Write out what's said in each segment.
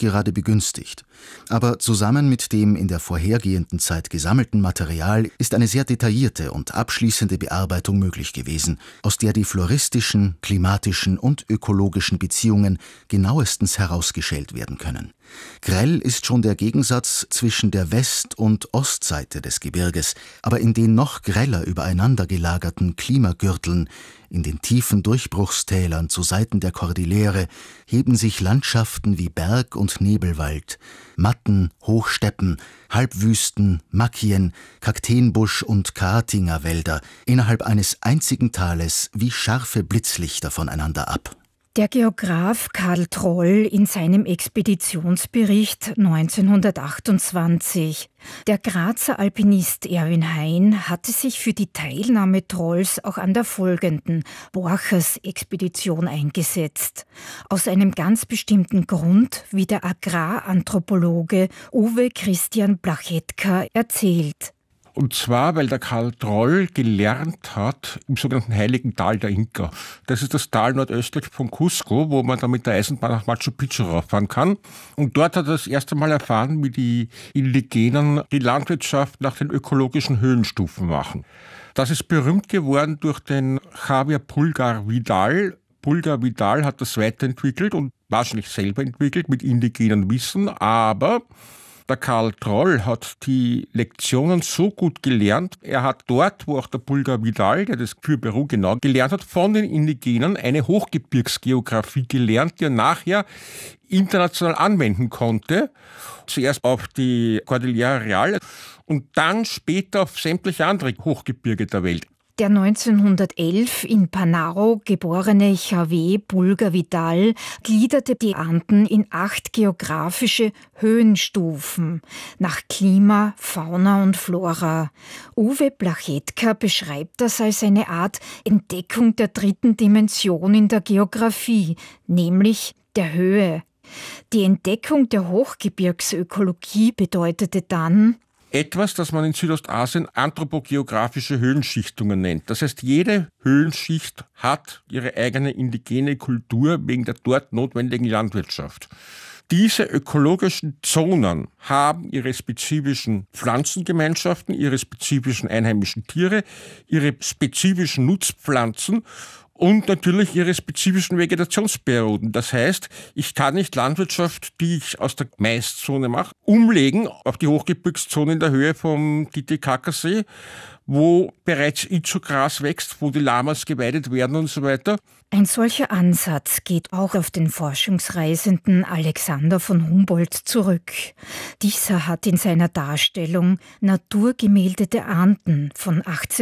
gerade begünstigt. Aber zusammen mit dem in der vorhergehenden Zeit gesammelten Material ist eine sehr detaillierte und abschließende Bearbeitung möglich gewesen, aus der die floristischen, klimatischen und ökologischen Beziehungen genauestens herausgeschält werden können. Grell ist schon der Gegensatz zwischen der West- und Ostseite des Gebirges, aber in den noch greller übereinander gelagerten Klimagürteln, in den tiefen Durchbruchstälern zu Seiten der Kordillere, heben sich Landschaften wie Berg- und Nebelwald, Matten, Hochsteppen, Halbwüsten, Makkien, Kakteenbusch- und Kaatingerwälder innerhalb eines einzigen Tales wie scharfe Blitzlichter voneinander ab. Der Geograf Karl Troll in seinem Expeditionsbericht 1928. Der Grazer Alpinist Erwin Hein hatte sich für die Teilnahme Trolls auch an der folgenden Borchers-Expedition eingesetzt. Aus einem ganz bestimmten Grund, wie der Agraranthropologe Uwe Christian Plachetka erzählt. Und zwar, weil der Karl Troll gelernt hat im sogenannten Heiligen Tal der Inka. Das ist das Tal nordöstlich von Cusco, wo man dann mit der Eisenbahn nach Machu Picchu rauffahren kann. Und dort hat er das erste Mal erfahren, wie die Indigenen die Landwirtschaft nach den ökologischen Höhenstufen machen. Das ist berühmt geworden durch den Javier Pulgar Vidal. Pulgar Vidal hat das weiterentwickelt und wahrscheinlich selber entwickelt mit indigenen Wissen, aber der Karl Troll hat die Lektionen so gut gelernt, er hat dort, wo auch der Pulgar Vidal, der das für Peru genau gelernt hat, von den Indigenen eine Hochgebirgsgeografie gelernt, die er nachher international anwenden konnte. Zuerst auf die Cordillera Real und dann später auf sämtliche andere Hochgebirge der Welt. Der 1911 in Panau geborene Javier Pulgar Vidal gliederte die Anden in 8 geografische Höhenstufen nach Klima, Fauna und Flora. Uwe Plachetka beschreibt das als eine Art Entdeckung der 3. Dimension in der Geografie, nämlich der Höhe. Die Entdeckung der Hochgebirgsökologie bedeutete dann etwas, das man in Südostasien anthropogeografische Höhenschichtungen nennt. Das heißt, jede Höhenschicht hat ihre eigene indigene Kultur wegen der dort notwendigen Landwirtschaft. Diese ökologischen Zonen haben ihre spezifischen Pflanzengemeinschaften, ihre spezifischen einheimischen Tiere, ihre spezifischen Nutzpflanzen und natürlich ihre spezifischen Vegetationsperioden. Das heißt, ich kann nicht Landwirtschaft, die ich aus der Maiszone mache, umlegen auf die Hochgebirgszone in der Höhe vom Titicacasee, wo bereits Izu-Gras wächst, wo die Lamas geweidet werden und so weiter. Ein solcher Ansatz geht auch auf den Forschungsreisenden Alexander von Humboldt zurück. Dieser hat in seiner Darstellung Naturgemälde der Anden von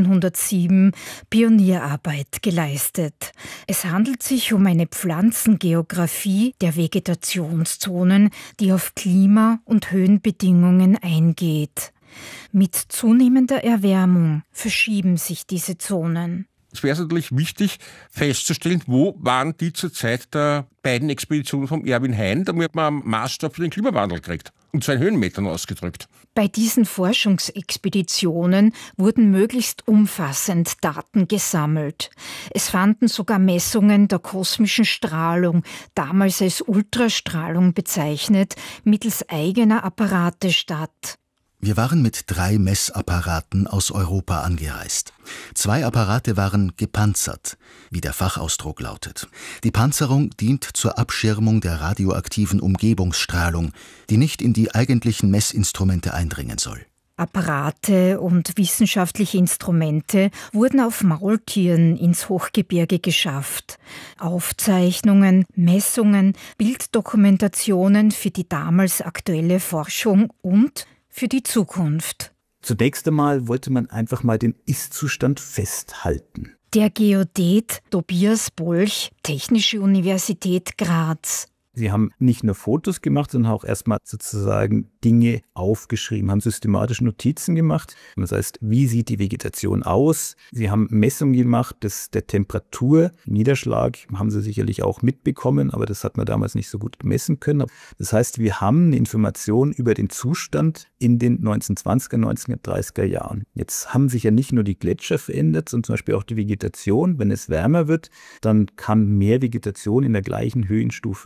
1807 Pionierarbeit geleistet. Es handelt sich um eine Pflanzengeografie der Vegetationszonen, die auf Klima- und Höhenbedingungen eingeht. Mit zunehmender Erwärmung verschieben sich diese Zonen. Es wäre natürlich wichtig festzustellen, wo waren die zur Zeit der beiden Expeditionen von Erwin Hein, damit man einen Maßstab für den Klimawandel kriegt. Und zwar in Höhenmetern ausgedrückt. Bei diesen Forschungsexpeditionen wurden möglichst umfassend Daten gesammelt. Es fanden sogar Messungen der kosmischen Strahlung, damals als Ultrastrahlung bezeichnet, mittels eigener Apparate statt. Wir waren mit 3 Messapparaten aus Europa angereist. 2 Apparate waren gepanzert, wie der Fachausdruck lautet. Die Panzerung dient zur Abschirmung der radioaktiven Umgebungsstrahlung, die nicht in die eigentlichen Messinstrumente eindringen soll. Apparate und wissenschaftliche Instrumente wurden auf Maultieren ins Hochgebirge geschafft. Aufzeichnungen, Messungen, Bilddokumentationen für die damals aktuelle Forschung und für die Zukunft. Zunächst einmal wollte man einfach mal den Ist-Zustand festhalten. Der Geodät Tobias Bolch, Technische Universität Graz. Sie haben nicht nur Fotos gemacht, sondern auch erstmal sozusagen Dinge aufgeschrieben, haben systematisch Notizen gemacht. Das heißt, wie sieht die Vegetation aus? Sie haben Messungen gemacht der Temperatur. Niederschlag haben Sie sicherlich auch mitbekommen, aber das hat man damals nicht so gut messen können. Das heißt, wir haben eine Information über den Zustand in den 1920er, 1930er Jahren. Jetzt haben sich ja nicht nur die Gletscher verändert, sondern zum Beispiel auch die Vegetation. Wenn es wärmer wird, dann kann mehr Vegetation in der gleichen Höhenstufe wachsen.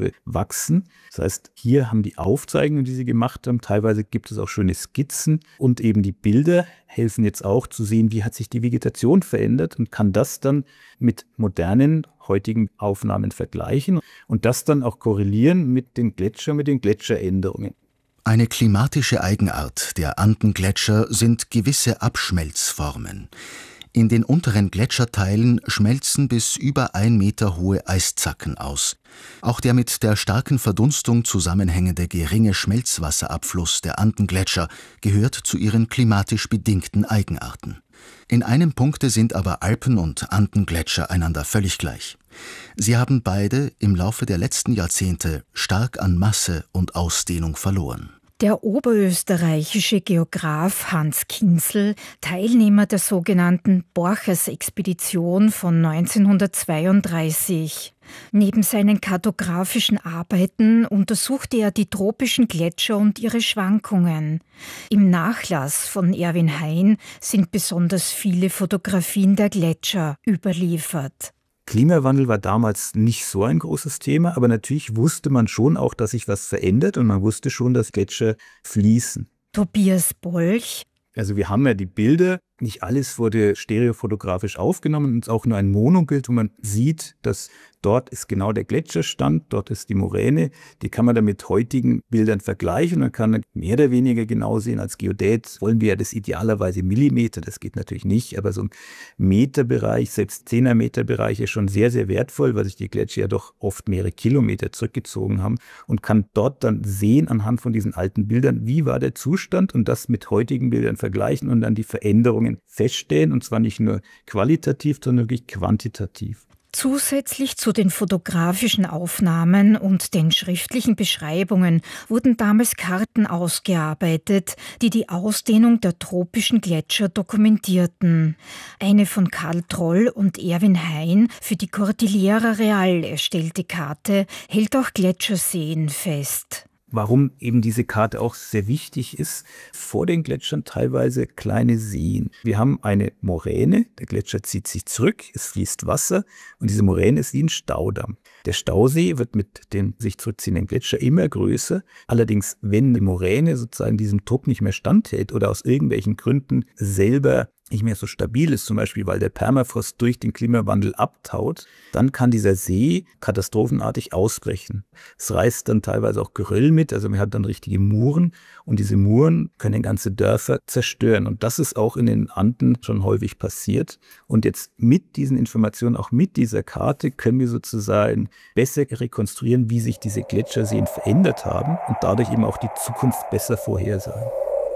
wachsen. Das heißt, hier haben die Aufzeichnungen, die sie gemacht haben, teilweise gibt es auch schöne Skizzen und eben die Bilder helfen jetzt auch zu sehen, wie hat sich die Vegetation verändert und kann das dann mit modernen, heutigen Aufnahmen vergleichen und das dann auch korrelieren mit den Gletscheränderungen. Eine klimatische Eigenart der Andengletscher sind gewisse Abschmelzformen. In den unteren Gletscherteilen schmelzen bis über 1 Meter hohe Eiszacken aus. Auch der mit der starken Verdunstung zusammenhängende geringe Schmelzwasserabfluss der Andengletscher gehört zu ihren klimatisch bedingten Eigenarten. In einem Punkte sind aber Alpen- und Andengletscher einander völlig gleich. Sie haben beide im Laufe der letzten Jahrzehnte stark an Masse und Ausdehnung verloren. Der oberösterreichische Geograph Hans Kinzel, Teilnehmer der sogenannten Borchers-Expedition von 1932. Neben seinen kartografischen Arbeiten untersuchte er die tropischen Gletscher und ihre Schwankungen. Im Nachlass von Erwin Hein sind besonders viele Fotografien der Gletscher überliefert. Klimawandel war damals nicht so ein großes Thema, aber natürlich wusste man schon auch, dass sich was verändert und man wusste schon, dass Gletscher fließen. Tobias Bolch. Also wir haben ja die Bilder, nicht alles wurde stereofotografisch aufgenommen, es ist auch nur ein Monobild, wo man sieht, dass dort ist genau der Gletscherstand, dort ist die Moräne, die kann man dann mit heutigen Bildern vergleichen und kann mehr oder weniger genau sehen. Als Geodät wollen wir ja das idealerweise Millimeter, das geht natürlich nicht, aber so ein Meterbereich, selbst 10er Meterbereich ist schon sehr, sehr wertvoll, weil sich die Gletscher ja doch oft mehrere Kilometer zurückgezogen haben und kann dort dann sehen anhand von diesen alten Bildern, wie war der Zustand und das mit heutigen Bildern vergleichen und dann die Veränderungen feststellen und zwar nicht nur qualitativ, sondern wirklich quantitativ. Zusätzlich zu den fotografischen Aufnahmen und den schriftlichen Beschreibungen wurden damals Karten ausgearbeitet, die die Ausdehnung der tropischen Gletscher dokumentierten. Eine von Karl Troll und Erwin Hein für die Cordillera Real erstellte Karte hält auch Gletscherseen fest. Warum eben diese Karte auch sehr wichtig ist, vor den Gletschern teilweise kleine Seen. Wir haben eine Moräne, der Gletscher zieht sich zurück, es fließt Wasser und diese Moräne ist wie ein Staudamm. Der Stausee wird mit dem sich zurückziehenden Gletscher immer größer. Allerdings, wenn die Moräne sozusagen diesem Druck nicht mehr standhält oder aus irgendwelchen Gründen selber nicht mehr so stabil ist, zum Beispiel weil der Permafrost durch den Klimawandel abtaut, dann kann dieser See katastrophenartig ausbrechen. Es reißt dann teilweise auch Geröll mit, also man hat dann richtige Muren und diese Muren können ganze Dörfer zerstören und das ist auch in den Anden schon häufig passiert. Und jetzt mit diesen Informationen, auch mit dieser Karte, können wir sozusagen besser rekonstruieren, wie sich diese Gletscherseen verändert haben und dadurch eben auch die Zukunft besser vorhersagen.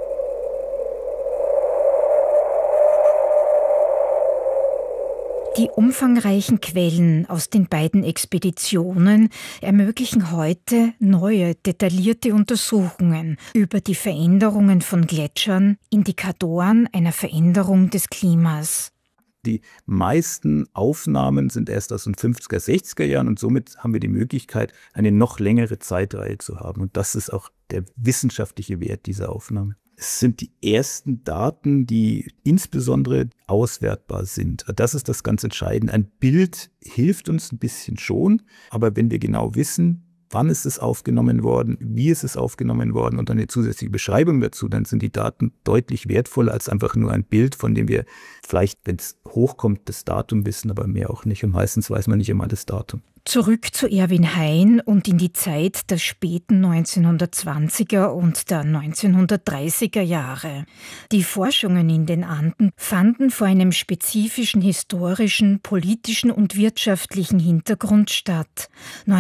Die umfangreichen Quellen aus den beiden Expeditionen ermöglichen heute neue, detaillierte Untersuchungen über die Veränderungen von Gletschern, Indikatoren einer Veränderung des Klimas. Die meisten Aufnahmen sind erst aus den 50er, 60er Jahren und somit haben wir die Möglichkeit, eine noch längere Zeitreihe zu haben. Und das ist auch der wissenschaftliche Wert dieser Aufnahme. Es sind die ersten Daten, die insbesondere auswertbar sind. Das ist das ganz Entscheidende. Ein Bild hilft uns ein bisschen schon, aber wenn wir genau wissen, wann ist es aufgenommen worden, wie ist es aufgenommen worden und eine zusätzliche Beschreibung dazu, dann sind die Daten deutlich wertvoller als einfach nur ein Bild, von dem wir vielleicht, wenn es hochkommt, das Datum wissen, aber mehr auch nicht. Und meistens weiß man nicht immer das Datum. Zurück zu Erwin Hein und in die Zeit der späten 1920er und der 1930er Jahre. Die Forschungen in den Anden fanden vor einem spezifischen historischen, politischen und wirtschaftlichen Hintergrund statt.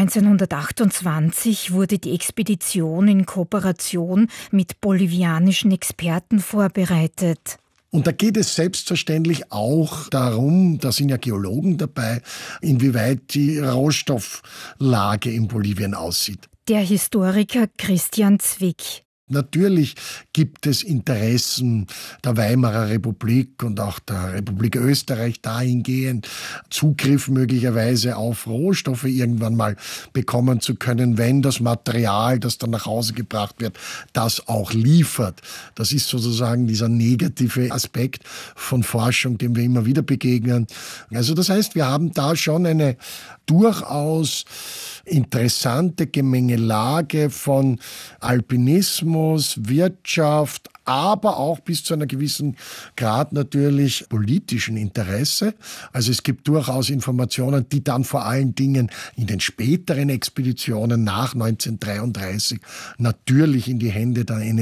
1928 wurde die Expedition in Kooperation mit bolivianischen Experten vorbereitet. Und da geht es selbstverständlich auch darum, da sind ja Geologen dabei, inwieweit die Rohstofflage in Bolivien aussieht. Der Historiker Christian Zwick. Natürlich gibt es Interessen der Weimarer Republik und auch der Republik Österreich dahingehend, Zugriff möglicherweise auf Rohstoffe irgendwann mal bekommen zu können, wenn das Material, das dann nach Hause gebracht wird, das auch liefert. Das ist sozusagen dieser negative Aspekt von Forschung, dem wir immer wieder begegnen. Also das heißt, wir haben da schon eine durchaus interessante Gemengelage von Alpinismus, Wirtschaft, aber auch bis zu einer gewissen Grad natürlich politischen Interesse. Also es gibt durchaus Informationen, die dann vor allen Dingen in den späteren Expeditionen nach 1933 natürlich in die Hände der